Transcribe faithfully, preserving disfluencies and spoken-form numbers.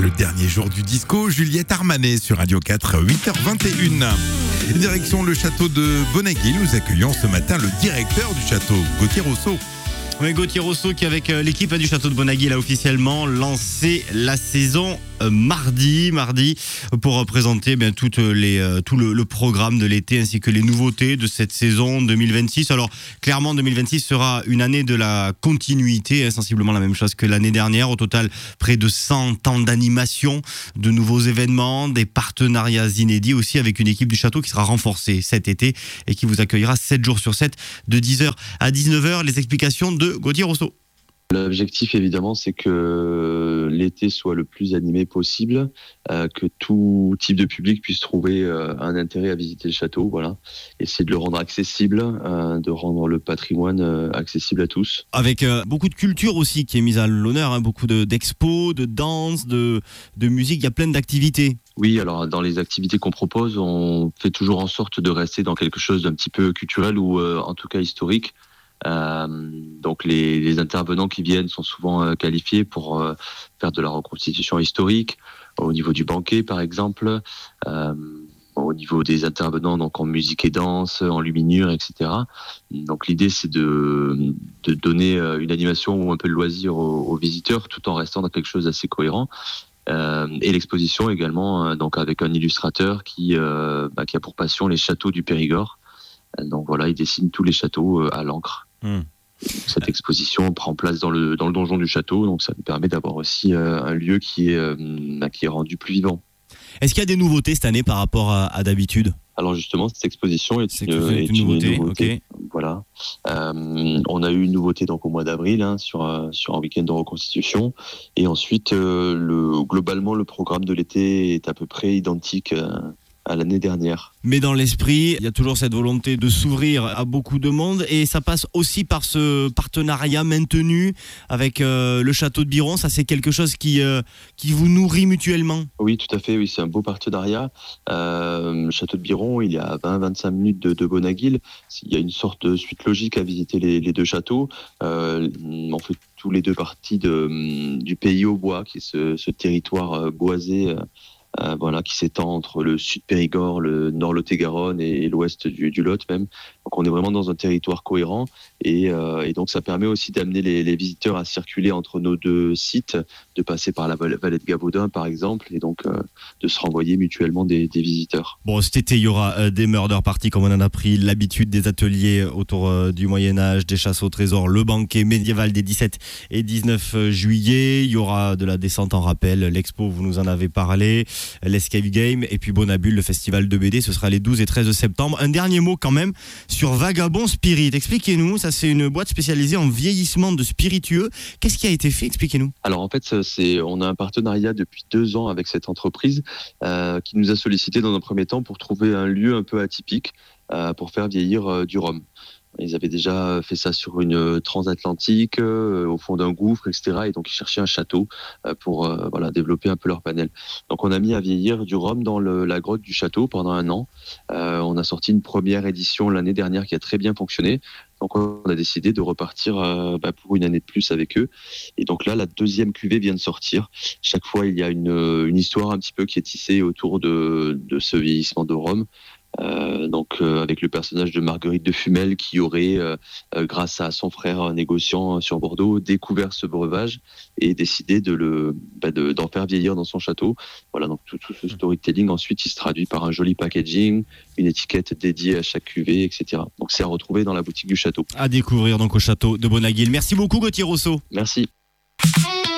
le dernier jour du disco, Juliette Armanet sur Radio quatre, huit heures vingt et une. Direction le château de Bonaguil, nous accueillons ce matin le directeur du château, Gauthier Rousseau. Oui, Gauthier Rousseau qui avec l'équipe du château de Bonaguil a officiellement lancé la saison mardi, mardi pour présenter bien toutes les, tout le, le programme de l'été ainsi que les nouveautés de cette saison deux mille vingt-six. Alors clairement deux mille vingt-six sera une année de la continuité, hein, sensiblement la même chose que l'année dernière. Au total près de cent ans d'animation, de nouveaux événements, des partenariats inédits aussi avec une équipe du château qui sera renforcée cet été et qui vous accueillera sept jours sur sept de dix heures à dix-neuf heures. Les explications de Gauthier Rousseau. L'objectif, évidemment, c'est que l'été soit le plus animé possible, euh, que tout type de public puisse trouver euh, un intérêt à visiter le château. Voilà, essayer de le rendre accessible, euh, de rendre le patrimoine euh, accessible à tous. Avec euh, beaucoup de culture aussi qui est mise à l'honneur, hein, beaucoup de, d'expos, de danse, de, de musique. Il y a plein d'activités. Oui, alors dans les activités qu'on propose, on fait toujours en sorte de rester dans quelque chose d'un petit peu culturel ou euh, en tout cas historique. Euh, donc les, les intervenants qui viennent sont souvent euh, qualifiés pour euh, faire de la reconstitution historique au niveau du banquet par exemple, euh, au niveau des intervenants donc en musique et danse, en luminure, et cetera. Donc l'idée c'est de, de donner une animation ou un peu de loisir aux, aux visiteurs tout en restant dans quelque chose d'assez cohérent. Euh, et l'exposition également euh, donc avec un illustrateur qui, euh, bah, qui a pour passion les châteaux du Périgord. Donc voilà, il dessine tous les châteaux euh, à l'encre. Mmh. Cette exposition prend place dans le, dans le donjon du château, donc ça nous permet d'avoir aussi euh, un lieu qui est, euh, qui est rendu plus vivant. Est-ce qu'il y a des nouveautés cette année par rapport à, à d'habitude ? Alors justement, cette exposition est, C'est une, une, est une nouveauté. Une nouveauté. Okay. Voilà. Euh, on a eu une nouveauté donc au mois d'avril hein, sur un, sur un week-end de reconstitution, et ensuite euh, le, globalement le programme de l'été est à peu près identique euh, à l'année dernière. Mais dans l'esprit, il y a toujours cette volonté de s'ouvrir à beaucoup de monde et ça passe aussi par ce partenariat maintenu avec euh, le château de Biron. Ça, c'est quelque chose qui, euh, qui vous nourrit mutuellement. Oui, tout à fait. Oui, c'est un beau partenariat. Euh, le château de Biron, il y a vingt à vingt-cinq minutes de, de Bonaguil. Il y a une sorte de suite logique à visiter les, les deux châteaux. Euh, on fait tous les deux partie de, du Pays aux Bois, qui est ce, ce territoire boisé euh, Euh, voilà, qui s'étend entre le sud Périgord, le nord Lot-et-Garonne et, et l'ouest du, du Lot même. Donc on est vraiment dans un territoire cohérent et, euh, et donc ça permet aussi d'amener les, les visiteurs à circuler entre nos deux sites, de passer par la vallée de Gavaudin par exemple et donc euh, de se renvoyer mutuellement des, des visiteurs. Bon, cet été il y aura euh, des murder parties comme on en a pris l'habitude, des ateliers autour euh, du Moyen-Âge, des chasses au trésor, le banquet médiéval des dix-sept et dix-neuf juillet. Il y aura de la descente en rappel, l'expo vous nous en avez parlé, l'Escape Game et puis Bonabule, le festival de B D, ce sera les douze et treize septembre. Un dernier mot quand même sur Vagabond Spirit. Expliquez-nous, ça c'est une boîte spécialisée en vieillissement de spiritueux. Qu'est-ce qui a été fait ? Expliquez-nous. Alors en fait, c'est, on a un partenariat depuis deux ans avec cette entreprise euh, qui nous a sollicité dans un premier temps pour trouver un lieu un peu atypique euh, pour faire vieillir euh, du rhum. Ils avaient déjà fait ça sur une transatlantique, euh, au fond d'un gouffre, et cetera. Et donc, ils cherchaient un château euh, pour euh, voilà, développer un peu leur panel. Donc, on a mis à vieillir du rhum dans le, la grotte du château pendant un an. Euh, on a sorti une première édition l'année dernière qui a très bien fonctionné. Donc, on a décidé de repartir euh, bah, pour une année de plus avec eux. Et donc là, la deuxième cuvée vient de sortir. Chaque fois, il y a une, une histoire un petit peu qui est tissée autour de, de ce vieillissement de rhum. Euh, donc euh, avec le personnage de Marguerite de Fumel qui aurait, euh, euh, grâce à son frère négociant sur Bordeaux, découvert ce breuvage et décidé de le, bah de, d'en faire vieillir dans son château. Voilà, donc tout, tout ce storytelling ensuite il se traduit par un joli packaging, une étiquette dédiée à chaque cuvée, et cetera. Donc c'est à retrouver dans la boutique du château. À découvrir donc au château de Bonaguil. Merci beaucoup Gauthier Rousseau. Merci.